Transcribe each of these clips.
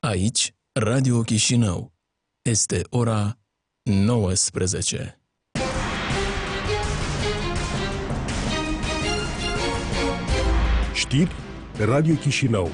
Aici, Radio Chișinău. Este ora 19. Știri Radio Chișinău.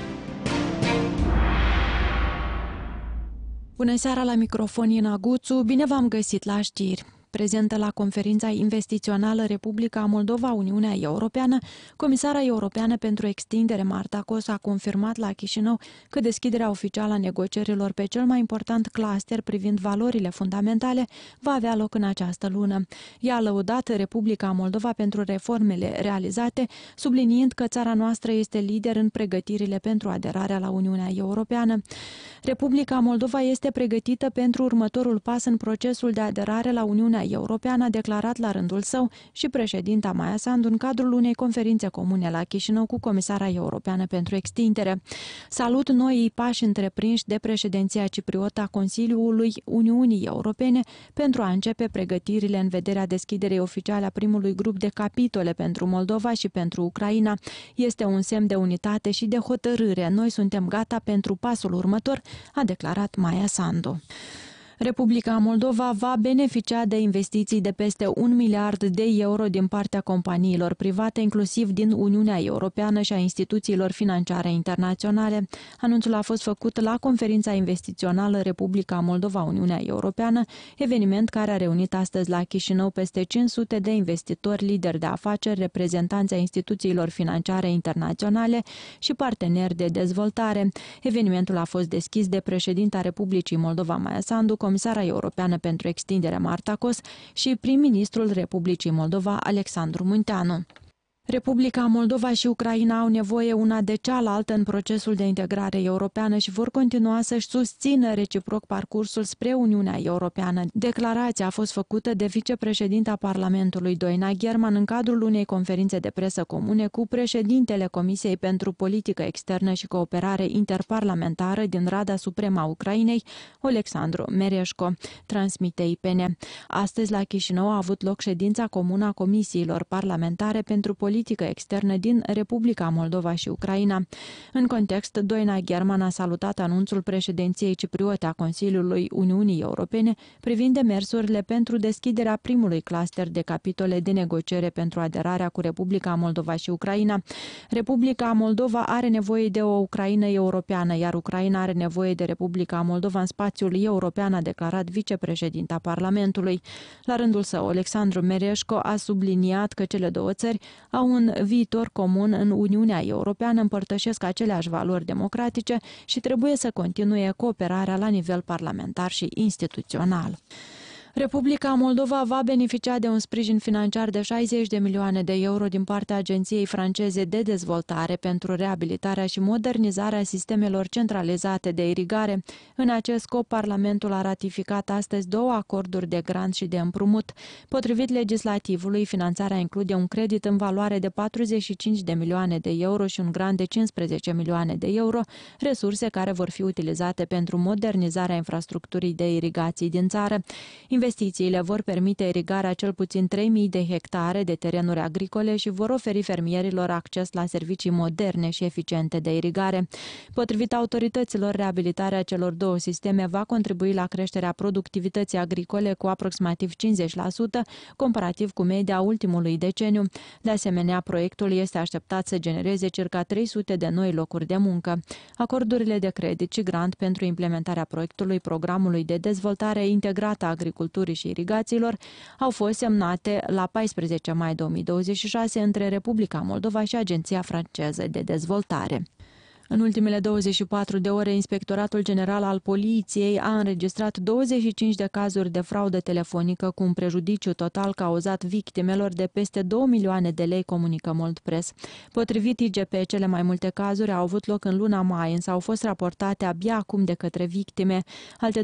Bună seara, la microfon Ina Guțu, bine v-am găsit la știri. Prezentă la conferința investițională Republica Moldova-Uniunea Europeană, Comisara Europeană pentru Extindere Marta Kos a confirmat la Chișinău că deschiderea oficială a negocierilor pe cel mai important cluster privind valorile fundamentale va avea loc în această lună. Ea a lăudat Republica Moldova pentru reformele realizate, subliniind că țara noastră este lider în pregătirile pentru aderarea la Uniunea Europeană. Republica Moldova este pregătită pentru următorul pas în procesul de aderare la Uniunea Europeană, a declarat la rândul său și președinta Maia Sandu în cadrul unei conferințe comune la Chișinău cu Comisara Europeană pentru Extindere. Salut noii pași întreprinși de președinția cipriotă a Consiliului Uniunii Europene pentru a începe pregătirile în vederea deschiderii oficiale a primului grup de capitole pentru Moldova și pentru Ucraina. Este un semn de unitate și de hotărâre. Noi suntem gata pentru pasul următor, a declarat Maia Sandu. Republica Moldova va beneficia de investiții de peste 1 miliard de euro din partea companiilor private, inclusiv din Uniunea Europeană și a instituțiilor financiare internaționale. Anunțul a fost făcut la conferința investițională Republica Moldova-Uniunea Europeană, eveniment care a reunit astăzi la Chișinău peste 500 de investitori, lideri de afaceri, reprezentanți ai instituțiilor financiare internaționale și parteneri de dezvoltare. Evenimentul a fost deschis de președinta Republicii Moldova Maia Sandu, Comisara Europeană pentru Extindere Marta Kos și prim-ministrul Republicii Moldova Alexandru Munteanu. Republica Moldova și Ucraina au nevoie una de cealaltă în procesul de integrare europeană și vor continua să-și susțină reciproc parcursul spre Uniunea Europeană. Declarația a fost făcută de vicepreședinta Parlamentului Doina Gherman în cadrul unei conferințe de presă comune cu președintele Comisiei pentru Politică Externă și Cooperare Interparlamentară din Rada Supremă a Ucrainei, Alexandru Mereșco, transmite IPN. Astăzi la Chișinău a avut loc ședința comună a comisiilor parlamentare pentru politică externă din Republica Moldova și Ucraina. În context, Doina Gherman a salutat anunțul președinției cipriote a Consiliului Uniunii Europene privind demersurile pentru deschiderea primului cluster de capitole de negociere pentru aderarea cu Republica Moldova și Ucraina. Republica Moldova are nevoie de o Ucraină europeană, iar Ucraina are nevoie de Republica Moldova în spațiul european, a declarat vicepreședinta Parlamentului. La rândul său, Alexandru Mereșco a subliniat că cele două țări au un viitor comun în Uniunea Europeană, împărtășesc aceleași valori democratice și trebuie să continue cooperarea la nivel parlamentar și instituțional. Republica Moldova va beneficia de un sprijin financiar de 60 de milioane de euro din partea Agenției franceze de dezvoltare pentru reabilitarea și modernizarea sistemelor centralizate de irigare. În acest scop, Parlamentul a ratificat astăzi 2 acorduri de grant și de împrumut. Potrivit legislativului, finanțarea include un credit în valoare de 45 de milioane de euro și un grant de 15 milioane de euro, resurse care vor fi utilizate pentru modernizarea infrastructurii de irigații din țară. Investițiile vor permite irigarea cel puțin 3.000 de hectare de terenuri agricole și vor oferi fermierilor acces la servicii moderne și eficiente de irigare. Potrivit autorităților, reabilitarea celor 2 sisteme va contribui la creșterea productivității agricole cu aproximativ 50%, comparativ cu media ultimului deceniu. De asemenea, proiectul este așteptat să genereze circa 300 de noi locuri de muncă. Acordurile de credit și grant pentru implementarea proiectului Programului de Dezvoltare Integrată a Agriculturii și Irigațiilor au fost semnate la 14 mai 2026 între Republica Moldova și Agenția franceză de dezvoltare. În ultimele 24 de ore, Inspectoratul General al Poliției a înregistrat 25 de cazuri de fraudă telefonică cu un prejudiciu total cauzat victimelor de peste 2 milioane de lei, comunică Moldpress. Potrivit IGP, cele mai multe cazuri au avut loc în luna mai, însă au fost raportate abia acum de către victime. Alte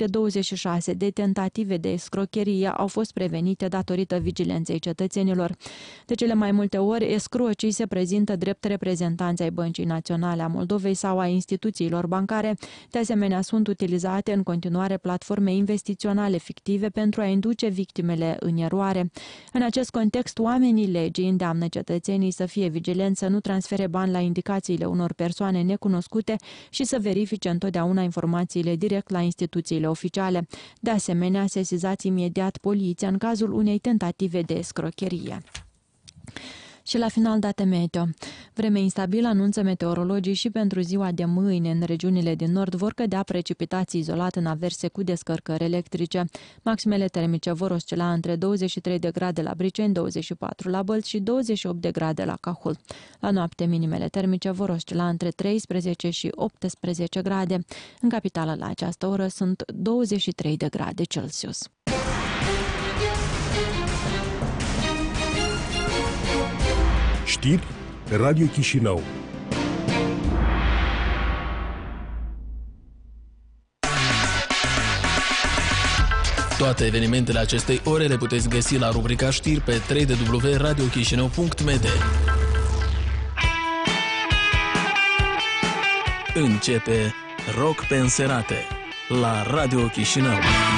226 de tentative de escrocherie au fost prevenite datorită vigilenței cetățenilor. De cele mai multe ori, escrocii se prezintă drept reprezentanți ai Băncii Naționale a Moldovei sau a instituțiilor bancare. De asemenea, sunt utilizate în continuare platforme investiționale fictive pentru a induce victimele în eroare. În acest context, oamenii legii îndeamnă cetățenii să fie vigilenți, să nu transfere bani la indicațiile unor persoane necunoscute și să verifice întotdeauna informațiile direct la instituțiile oficiale. De asemenea, sesizați imediat poliția în cazul unei tentative de escrocherie. Și la final, date meteo. Vreme instabilă, anunță meteorologii, și pentru ziua de mâine în regiunile din nord vor cădea precipitații izolate în averse cu descărcări electrice. Maximele termice vor oscila între 23 de grade la Briceni, 24 la Bălți și 28 de grade la Cahul. La noapte, minimele termice vor oscila între 13 și 18 grade. În capitală la această oră sunt 23 de grade Celsius. Știri Radio Chișinău. Toate evenimentele acestei ore le puteți găsi la rubrica știri pe www.radiochisinau.md. Începe Rock pe înserate la Radio Chișinău.